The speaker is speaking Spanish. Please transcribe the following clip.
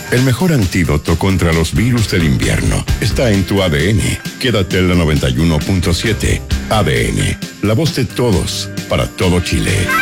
El mejor antídoto contra los virus del invierno está en tu ADN. Quédate en la 91.7. ADN, la voz de todos, para todo Chile.